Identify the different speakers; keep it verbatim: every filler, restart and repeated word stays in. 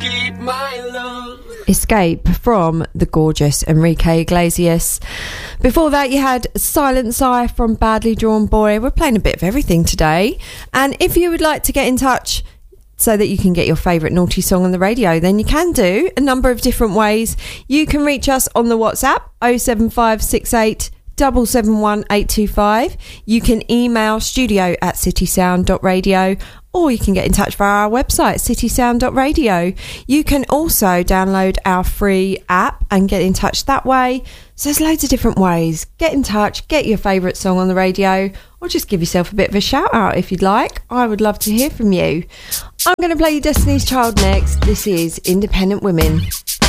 Speaker 1: escape my love.
Speaker 2: Escape from the gorgeous Enrique Iglesias. Before that, you had Silent Sigh from Badly Drawn Boy. We're playing a bit of everything today. And if you would like to get in touch so that you can get your favourite naughty song on the radio, then you can do a number of different ways. You can reach us on the WhatsApp oh seven five six eight seven seven one eight two five. You can email studio at citysound dot radio, or you can get in touch via our website, citysound dot radio. You can also download our free app and get in touch that way. So there's loads of different ways. Get in touch, get your favourite song on the radio, or just give yourself a bit of a shout out if you'd like. I would love to hear from you. I'm going to play you Destiny's Child next. This is Independent Women.